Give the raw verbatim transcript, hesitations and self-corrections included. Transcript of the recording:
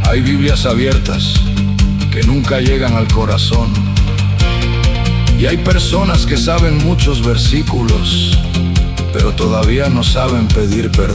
Hay Biblias abiertas que nunca llegan al corazón. Y hay personas que saben muchos versículos, pero todavía no saben pedir perdón.